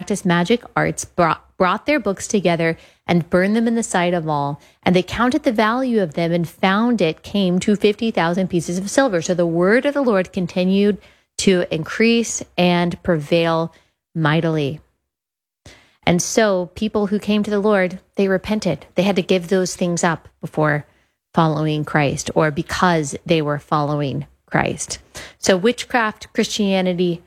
practiced magic arts brought their books together and burned them in the sight of all. And they counted the value of them and found it came to 50,000 pieces of silver. So the word of the Lord continued to increase and prevail mightily. And so people who came to the Lord, they repented. They had to give those things up before following Christ, or because they were following Christ. So witchcraft, Christianity,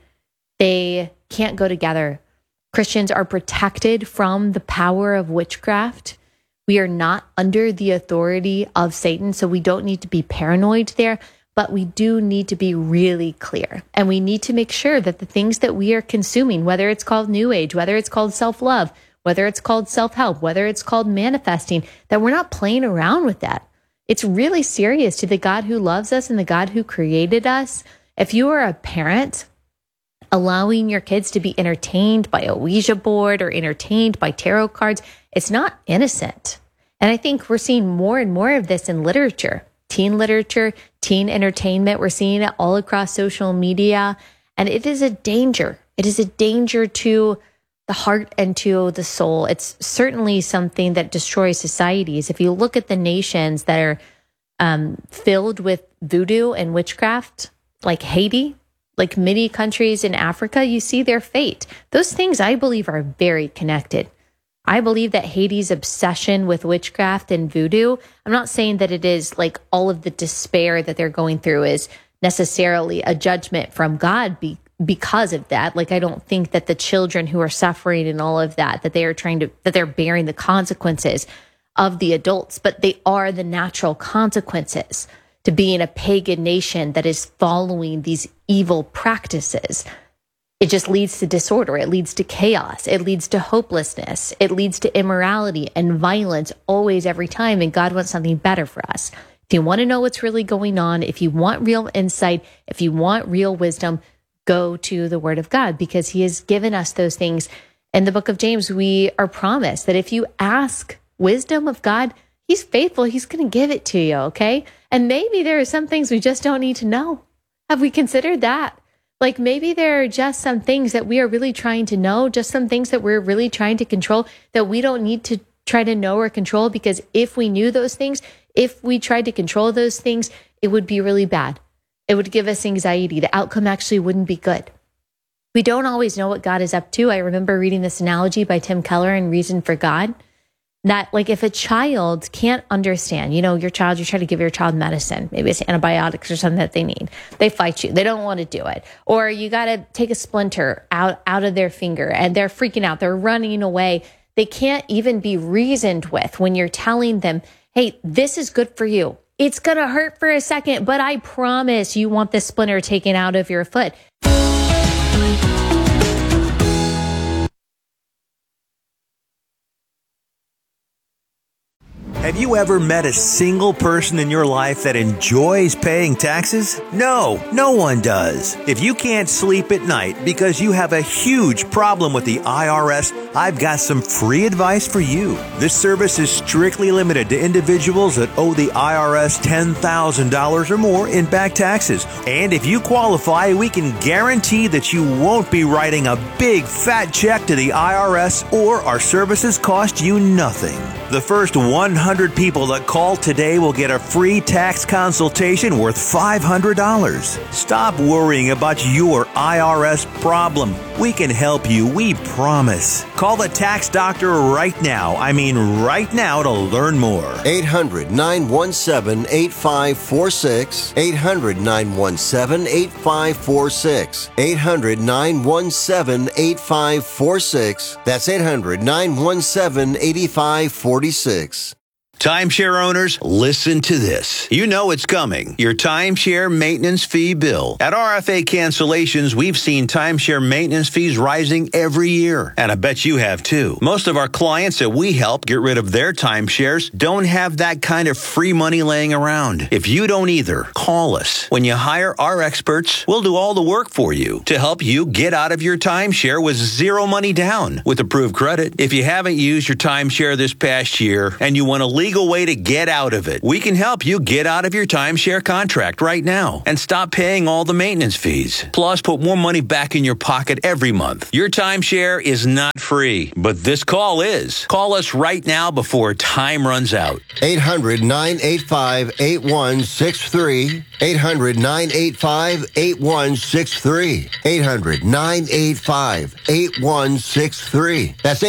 they can't go together. Christians are protected from the power of witchcraft. We are not under the authority of Satan, so we don't need to be paranoid there, but we do need to be really clear. And we need to make sure that the things that we are consuming, whether it's called New Age, whether it's called self-love, whether it's called self-help, whether it's called manifesting, that we're not playing around with that. It's really serious to the God who loves us and the God who created us. If you are a parent, allowing your kids to be entertained by a Ouija board or entertained by tarot cards, it's not innocent. And I think we're seeing more and more of this in literature, teen entertainment. We're seeing it all across social media. And it is a danger. It is a danger to the heart and to the soul. It's certainly something that destroys societies. If you look at the nations that are filled with voodoo and witchcraft, like Haiti, like many countries in Africa, you see their fate. Those things, I believe, are very connected. I believe that Haiti's obsession with witchcraft and voodoo, I'm not saying that it is like all of the despair that they're going through is necessarily a judgment from God because of that. Like, I don't think that the children who are suffering and all of that they're bearing the consequences of the adults, but they are the natural consequences to being a pagan nation that is following these evil practices. It just leads to disorder. It leads to chaos. It leads to hopelessness. It leads to immorality and violence always, every time. And God wants something better for us. If you want to know what's really going on, if you want real insight, if you want real wisdom, go to the Word of God, because He has given us those things. In the book of James, we are promised that if you ask wisdom of God, He's faithful. He's going to give it to you, okay? And maybe there are some things we just don't need to know. Have we considered that? Like, maybe there are just some things that we are really trying to know, just some things that we're really trying to control that we don't need to try to know or control, because if we knew those things, if we tried to control those things, it would be really bad. It would give us anxiety. The outcome actually wouldn't be good. We don't always know what God is up to. I remember reading this analogy by Tim Keller in Reason for God, that like if a child can't understand, you're trying to give your child medicine, maybe it's antibiotics or something that they need. They fight you. They don't want to do it. Or you got to take a splinter out of their finger and they're freaking out. They're running away. They can't even be reasoned with when you're telling them, hey, this is good for you. It's going to hurt for a second, but I promise you want this splinter taken out of your foot. Have you ever met a single person in your life that enjoys paying taxes? No, no one does. If you can't sleep at night because you have a huge problem with the IRS, I've got some free advice for you. This service is strictly limited to individuals that owe the IRS $10,000 or more in back taxes. And if you qualify, we can guarantee that you won't be writing a big fat check to the IRS, or our services cost you nothing. The first 100 people that call today will get a free tax consultation worth $500. Stop worrying about your IRS problem. We can help you, we promise. Call the tax doctor right now. I mean right now, to learn more. 800-917-8546. 800-917-8546. 800-917-8546. That's 800-917-8546. Timeshare owners, listen to this. You know it's coming. Your timeshare maintenance fee bill. At RFA Cancellations, we've seen timeshare maintenance fees rising every year. And I bet you have too. Most of our clients that we help get rid of their timeshares don't have that kind of free money laying around. If you don't either, call us. When you hire our experts, we'll do all the work for you to help you get out of your timeshare with zero money down with approved credit. If you haven't used your timeshare this past year and you want to legally legal way to get out of it. We can help you get out of your timeshare contract right now and stop paying all the maintenance fees. Plus, put more money back in your pocket every month. Your timeshare is not free, but this call is. Call us right now before time runs out. 800-985-8163. 800-985-8163. 800-985-8163. That's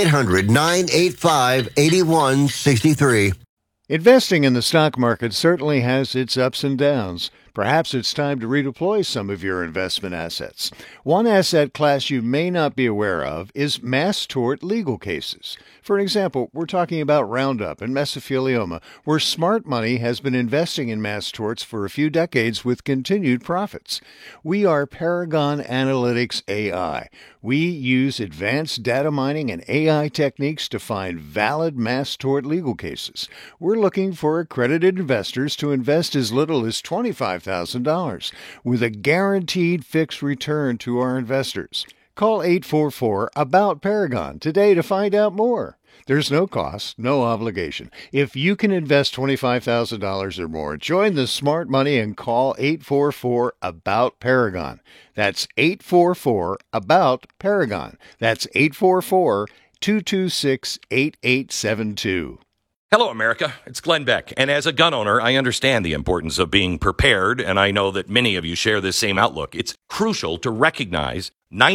800-985-8163. Investing in the stock market certainly has its ups and downs. Perhaps it's time to redeploy some of your investment assets. One asset class you may not be aware of is mass tort legal cases. For example, we're talking about Roundup and mesothelioma, where smart money has been investing in mass torts for a few decades with continued profits. We are Paragon Analytics AI. We use advanced data mining and AI techniques to find valid mass tort legal cases. We're looking for accredited investors to invest as little as $25,000 with a guaranteed fixed return to our investors. Call 844-ABOUT-PARAGON today to find out more. There's no cost, no obligation. If you can invest $25,000 or more, join the smart money and call 844-ABOUT-PARAGON. That's 844-ABOUT-PARAGON. That's 844-226-8872. Hello, America. It's Glenn Beck. And as a gun owner, I understand the importance of being prepared, and I know that many of you share this same outlook. It's crucial to recognize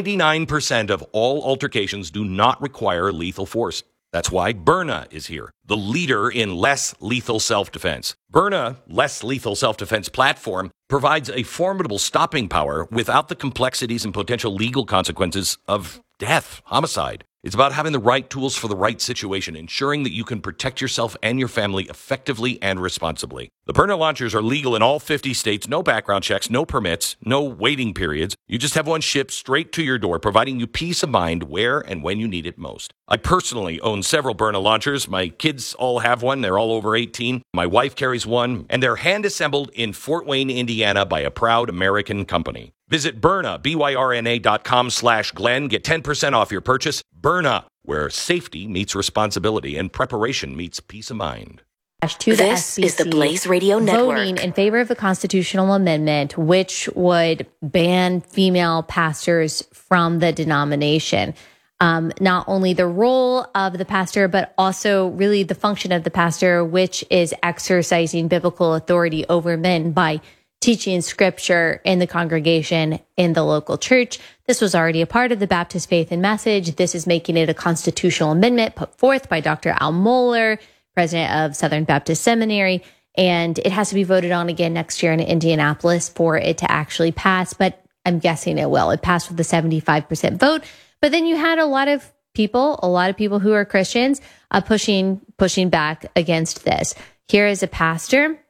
99% of all altercations do not require lethal force. That's why Byrna is here, the leader in less lethal self-defense. Byrna, less lethal self-defense platform, provides a formidable stopping power without the complexities and potential legal consequences of death, homicide. It's about having the right tools for the right situation, ensuring that you can protect yourself and your family effectively and responsibly. The Byrna launchers are legal in all 50 states, no background checks, no permits, no waiting periods. You just have one shipped straight to your door, providing you peace of mind where and when you need it most. I personally own several Byrna launchers. My kids all have one. They're all over 18. My wife carries one, and they're hand-assembled in Fort Wayne, Indiana by a proud American company. Visit Byrna, BYRNA.com/Glenn. Get 10% off your purchase. Byrna, where safety meets responsibility and preparation meets peace of mind. To the This SBC, is the Blaze Radio Network. voting in favor of a constitutional amendment which would ban female pastors from the denomination. Not only the role of the pastor, but also really the function of the pastor, which is exercising biblical authority over men by teaching scripture in the congregation in the local church. This was already a part of the Baptist Faith and Message. This is making it a constitutional amendment put forth by Dr. Al Mohler, president of Southern Baptist Seminary, and it has to be voted on again next year in Indianapolis for it to actually pass, but I'm guessing it will. It passed with a 75% vote, but then you had a lot of people who are Christians pushing back against this. Here is a pastor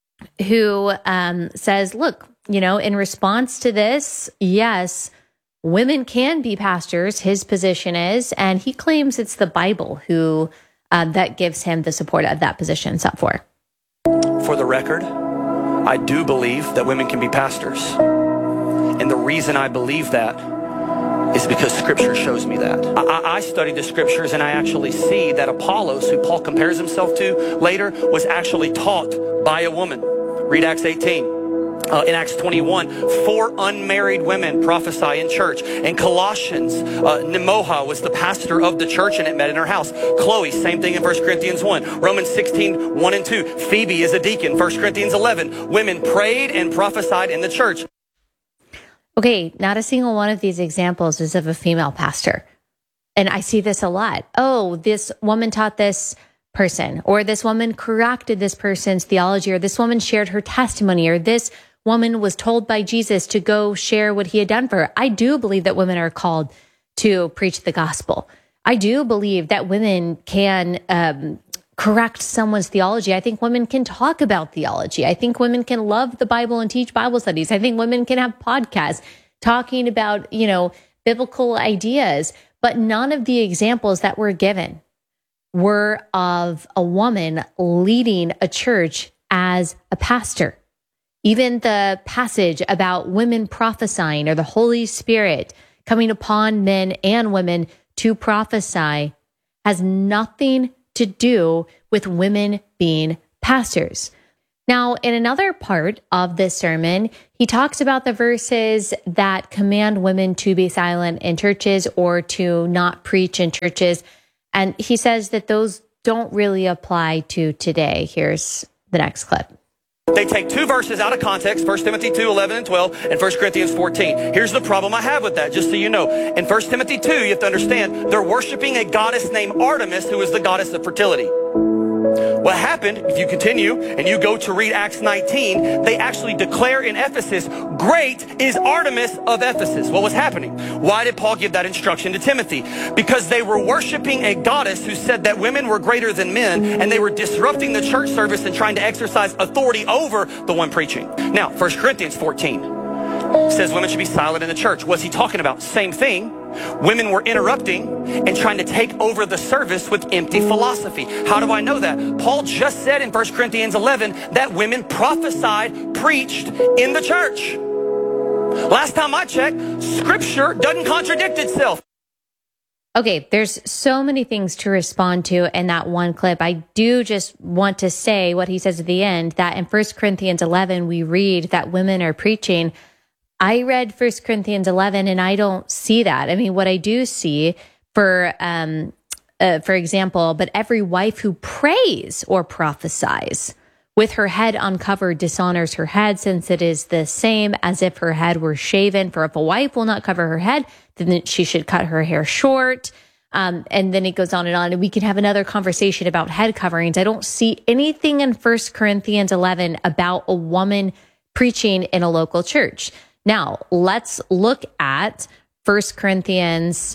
who says, look, in response to this, yes, women can be pastors, his position is, and he claims it's the Bible who that gives him the support of that position. Sub 4. For the record, I do believe that women can be pastors. And the reason I believe that is because Scripture shows me that. I studied the Scriptures, and I actually see that Apollos, who Paul compares himself to later, was actually taught by a woman. Read Acts 18. In Acts 21, 4 unmarried women prophesy in church. In Colossians, Nemoha was the pastor of the church, and it met in her house. Chloe, same thing in 1 Corinthians 1. Romans 16, 1 and 2. Phoebe is a deacon. 1 Corinthians 11. Women prayed and prophesied in the church. Okay, not a single one of these examples is of a female pastor. And I see this a lot. Oh, this woman taught this person, or this woman corrected this person's theology, or this woman shared her testimony, or this woman was told by Jesus to go share what he had done for her. I do believe that women are called to preach the gospel. I do believe that women can correct someone's theology. I think women can talk about theology. I think women can love the Bible and teach Bible studies. I think women can have podcasts talking about, biblical ideas. But none of the examples that were given were of a woman leading a church as a pastor. Even the passage about women prophesying, or the Holy Spirit coming upon men and women to prophesy, has nothing to do with women being pastors. Now, in another part of this sermon, he talks about the verses that command women to be silent in churches or to not preach in churches. And he says that those don't really apply to today. Here's the next clip. They take two verses out of context, 1 Timothy 2, 11 and 12, and 1 Corinthians 14. Here's the problem I have with that, just so you know. In 1 Timothy 2, you have to understand, they're worshiping a goddess named Artemis, who is the goddess of fertility. What happened, if you continue and you go to read Acts 19, they actually declare in Ephesus, great is Artemis of Ephesus. What was happening? Why did Paul give that instruction to Timothy? Because they were worshiping a goddess who said that women were greater than men, and they were disrupting the church service and trying to exercise authority over the one preaching. Now, 1 Corinthians 14 says women should be silent in the church. What's he talking about? Same thing. Women were interrupting and trying to take over the service with empty philosophy. How do I know that? Paul just said in 1 Corinthians 11 that women prophesied, preached in the church. Last time I checked, scripture doesn't contradict itself. Okay, there's so many things to respond to in that one clip. I do just want to say what he says at the end, that in 1 Corinthians 11, we read that women are preaching. I read 1 Corinthians 11 and I don't see that. I mean, what I do see, for example, but every wife who prays or prophesies with her head uncovered dishonors her head, since it is the same as if her head were shaven. For if a wife will not cover her head, then she should cut her hair short. And then it goes on, and we can have another conversation about head coverings. I don't see anything in 1 Corinthians 11 about a woman preaching in a local church. Now, let's look at 1 Corinthians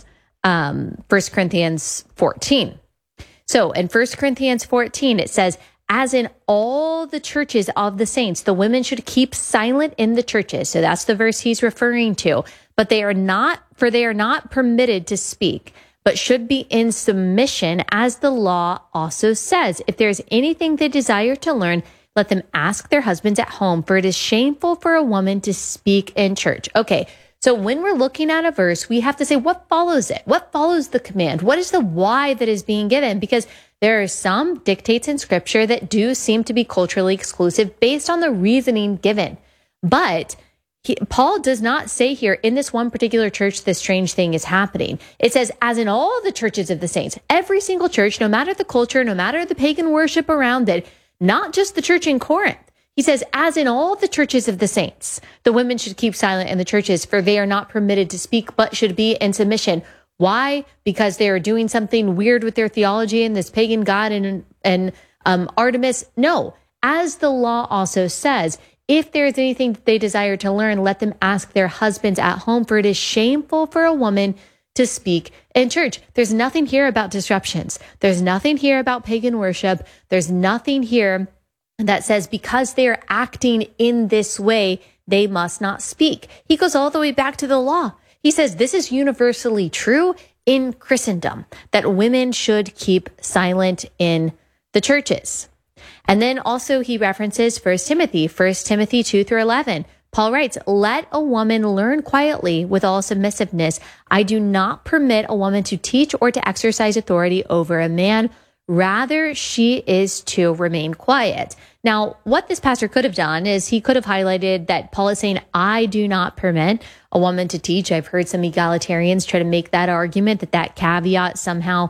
14. So in 1 Corinthians 14, it says, as in all the churches of the saints, the women should keep silent in the churches. So that's the verse he's referring to. But they are not permitted to speak, but should be in submission, as the law also says. If there's anything they desire to learn, let them ask their husbands at home, for it is shameful for a woman to speak in church. Okay, so when we're looking at a verse, we have to say, what follows it? What follows the command? What is the why that is being given? Because there are some dictates in scripture that do seem to be culturally exclusive based on the reasoning given. But Paul does not say here, in this one particular church, this strange thing is happening. It says, as in all the churches of the saints, every single church, no matter the culture, no matter the pagan worship around it, not just the church in Corinth. He says, as in all the churches of the saints, the women should keep silent in the churches, for they are not permitted to speak, but should be in submission. Why? Because they are doing something weird with their theology and this pagan god and Artemis? No. As the law also says, if there is anything that they desire to learn, let them ask their husbands at home, for it is shameful for a woman to speak in church. There's nothing here about disruptions. There's nothing here about pagan worship. There's nothing here that says because they are acting in this way, they must not speak. He goes all the way back to the law. He says this is universally true in Christendom, that women should keep silent in the churches. And then also he references 1 Timothy 2 through 11. Paul writes, let a woman learn quietly with all submissiveness. I do not permit a woman to teach or to exercise authority over a man. Rather, she is to remain quiet. Now, what this pastor could have done is he could have highlighted that Paul is saying, I do not permit a woman to teach. I've heard some egalitarians try to make that argument, that caveat somehow,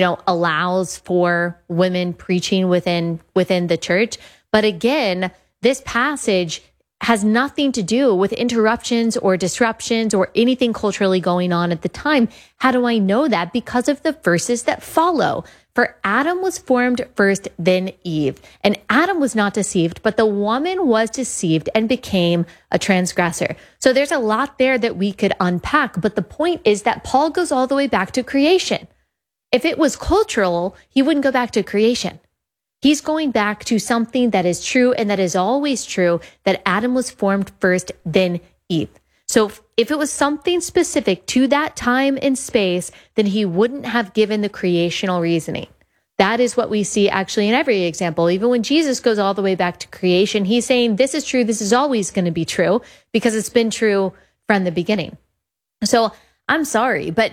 allows for women preaching within the church. But again, this passage has nothing to do with interruptions or disruptions or anything culturally going on at the time. How do I know that? Because of the verses that follow. For Adam was formed first, then Eve. And Adam was not deceived, but the woman was deceived and became a transgressor. So there's a lot there that we could unpack. But the point is that Paul goes all the way back to creation. If it was cultural, he wouldn't go back to creation. He's going back to something that is true and that is always true, that Adam was formed first, then Eve. So if it was something specific to that time and space, then he wouldn't have given the creational reasoning. That is what we see actually in every example. Even when Jesus goes all the way back to creation, he's saying this is true, this is always going to be true because it's been true from the beginning. So I'm sorry, but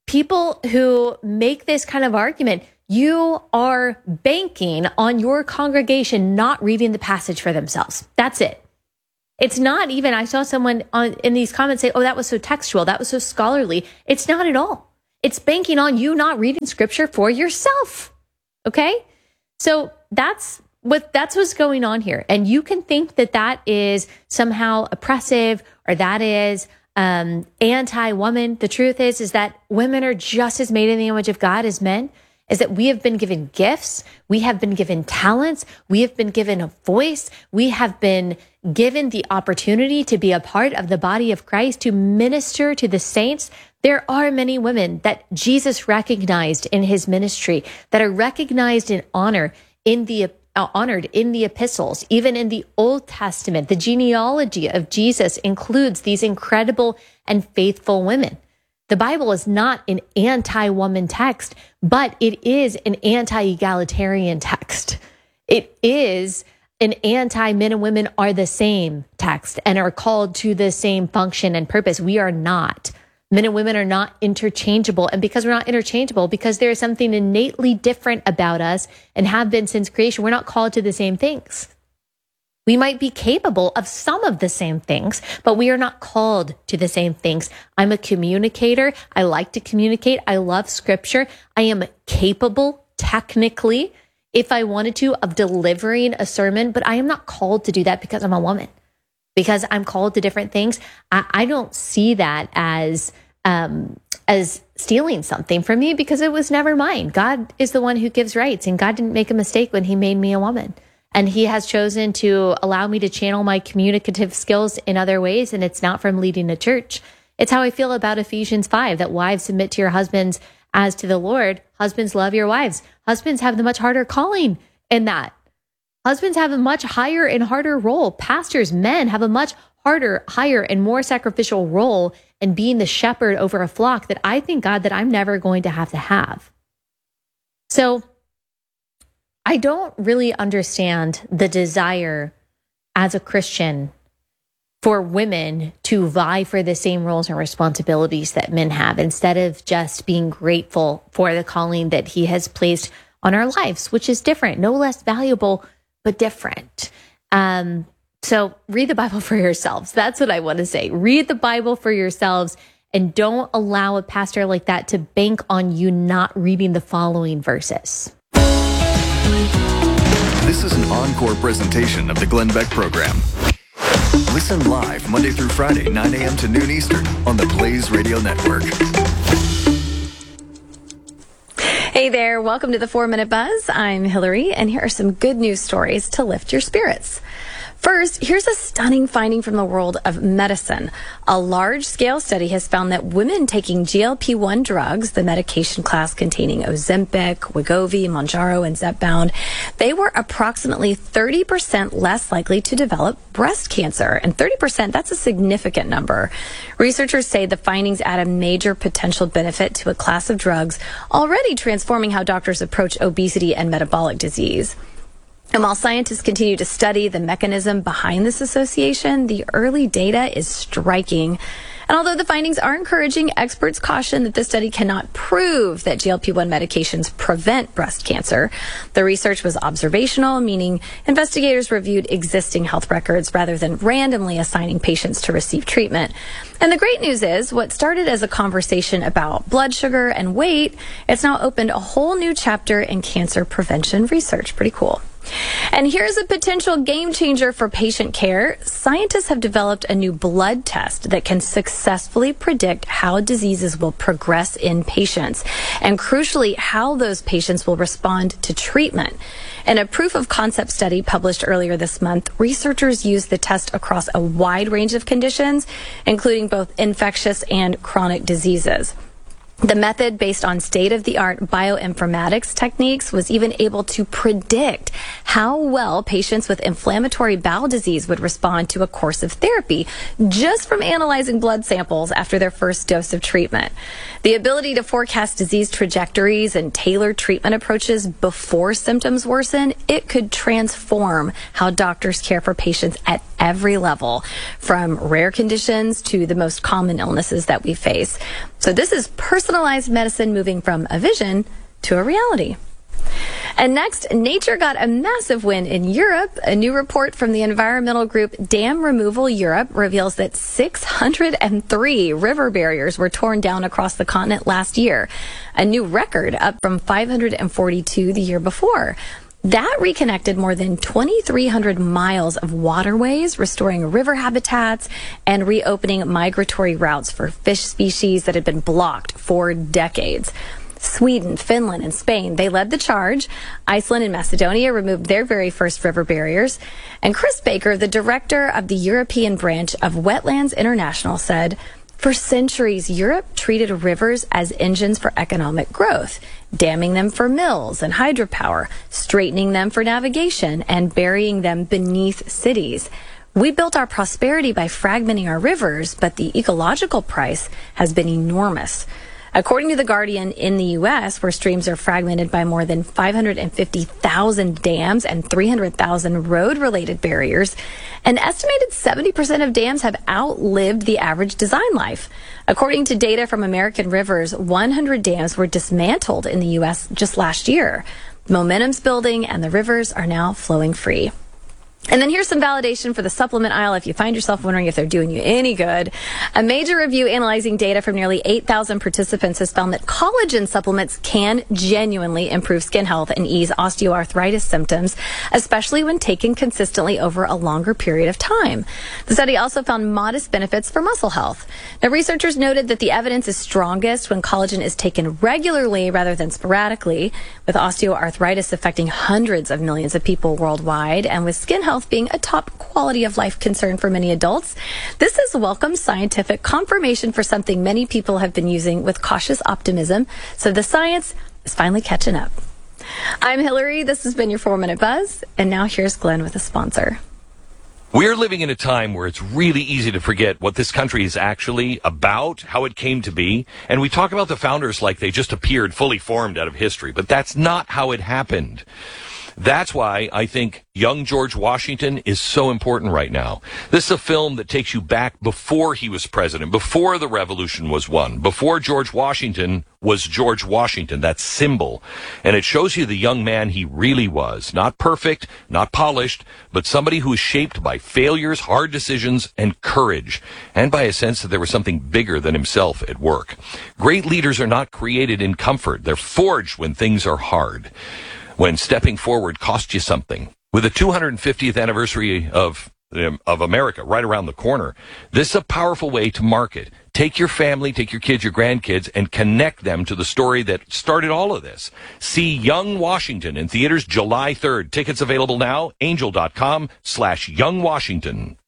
people who make this kind of argument, you are banking on your congregation not reading the passage for themselves. That's it. It's not even, I saw someone in these comments say, oh, that was so textual, that was so scholarly. It's not at all. It's banking on you not reading scripture for yourself. Okay? So that's what's going on here. And you can think that that is somehow oppressive or that is anti-woman. The truth is that women are just as made in the image of God as men, is that we have been given gifts. We have been given talents. We have been given a voice. We have been given the opportunity to be a part of the body of Christ, to minister to the saints. There are many women that Jesus recognized in his ministry that are recognized and honored in the epistles. Even in the Old Testament, the genealogy of Jesus includes these incredible and faithful women. The Bible is not an anti-woman text, but it is an anti-egalitarian text. It is an anti-men and women are the same text and are called to the same function and purpose. We are not. Men and women are not interchangeable. And because we're not interchangeable, because there is something innately different about us and have been since creation, we're not called to the same things. We might be capable of some of the same things, but we are not called to the same things. I'm a communicator. I like to communicate. I love scripture. I am capable, technically, if I wanted to, of delivering a sermon, but I am not called to do that because I'm a woman, because I'm called to different things. I don't see that as stealing something from me, because it was never mine. God is the one who gives rights, and God didn't make a mistake when he made me a woman. And he has chosen to allow me to channel my communicative skills in other ways. And it's not from leading a church. It's how I feel about Ephesians 5, that wives submit to your husbands as to the Lord. Husbands, love your wives. Husbands have the much harder calling in that. Husbands have a much higher and harder role. Pastors, men have a much harder, higher, and more sacrificial role in being the shepherd over a flock that I thank God that I'm never going to have. So I don't really understand the desire as a Christian for women to vie for the same roles and responsibilities that men have, instead of just being grateful for the calling that he has placed on our lives, which is different, no less valuable, but different. So read the Bible for yourselves. That's what I want to say. Read the Bible for yourselves, and don't allow a pastor like that to bank on you not reading the following verses. This is an encore presentation of the Glenn Beck Program. Listen live Monday through Friday, 9 a.m. to noon Eastern on the Blaze Radio Network. Hey there, welcome to the 4-Minute Buzz. I'm Hillary, and here are some good news stories to lift your spirits. First, here's a stunning finding from the world of medicine. A large-scale study has found that women taking GLP-1 drugs, the medication class containing Ozempic, Wegovy, Mounjaro, and Zepbound, they were approximately 30% less likely to develop breast cancer. And 30%, that's a significant number. Researchers say the findings add a major potential benefit to a class of drugs already transforming how doctors approach obesity and metabolic disease. And while scientists continue to study the mechanism behind this association, the early data is striking. And although the findings are encouraging, experts caution that the study cannot prove that GLP-1 medications prevent breast cancer. The research was observational, meaning investigators reviewed existing health records rather than randomly assigning patients to receive treatment. And the great news is, what started as a conversation about blood sugar and weight, it's now opened a whole new chapter in cancer prevention research. Pretty cool. And here's a potential game changer for patient care. Scientists have developed a new blood test that can successfully predict how diseases will progress in patients, and crucially, how those patients will respond to treatment. In a proof of concept study published earlier this month, researchers used the test across a wide range of conditions, including both infectious and chronic diseases. The method, based on state-of-the-art bioinformatics techniques, was even able to predict how well patients with inflammatory bowel disease would respond to a course of therapy just from analyzing blood samples after their first dose of treatment. The ability to forecast disease trajectories and tailor treatment approaches before symptoms worsen, it could transform how doctors care for patients at every level, from rare conditions to the most common illnesses that we face. So this is personalized medicine moving from a vision to a reality. And next, nature got a massive win in Europe. A new report from the environmental group Dam Removal Europe reveals that 603 river barriers were torn down across the continent last year, a new record, up from 542 the year before. That reconnected more than 2,300 miles of waterways, restoring river habitats and reopening migratory routes for fish species that had been blocked for decades. Sweden, Finland, and Spain, they led the charge. Iceland and Macedonia removed their very first river barriers. And Chris Baker, the director of the European branch of Wetlands International, said, "For centuries, Europe treated rivers as engines for economic growth, damming them for mills and hydropower, straightening them for navigation, and burying them beneath cities. We built our prosperity by fragmenting our rivers, but the ecological price has been enormous." According to The Guardian, in the U.S., where streams are fragmented by more than 550,000 dams and 300,000 road-related barriers, an estimated 70% of dams have outlived the average design life. According to data from American Rivers, 100 dams were dismantled in the U.S. just last year. Momentum's building, and the rivers are now flowing free. And then here's some validation for the supplement aisle if you find yourself wondering if they're doing you any good. A major review analyzing data from nearly 8,000 participants has found that collagen supplements can genuinely improve skin health and ease osteoarthritis symptoms, especially when taken consistently over a longer period of time. The study also found modest benefits for muscle health. Now, researchers noted that the evidence is strongest when collagen is taken regularly rather than sporadically, with osteoarthritis affecting hundreds of millions of people worldwide, and with skin health being a top quality of life concern for many adults. This is welcome scientific confirmation for something many people have been using with cautious optimism. So the science is finally catching up. I'm Hillary. This has been your 4-Minute Buzz. And now here's Glenn with a sponsor. We're living in a time where it's really easy to forget what this country is actually about, how it came to be. And we talk about the founders like they just appeared fully formed out of history, but that's not how it happened. That's why I think young George Washington is so important right now. This is a film that takes you back before he was president, before the revolution was won, before George Washington was George Washington, that symbol. And it shows you the young man he really was. Not perfect, not polished, but somebody who was shaped by failures, hard decisions, and courage, and by a sense that there was something bigger than himself at work. Great leaders are not created in comfort. They're forged when things are hard, when stepping forward costs you something. With the 250th anniversary of America right around the corner, this is a powerful way to market. Take your family, take your kids, your grandkids, and connect them to the story that started all of this. See Young Washington in theaters July 3rd. Tickets available now, angel.com/Young Washington.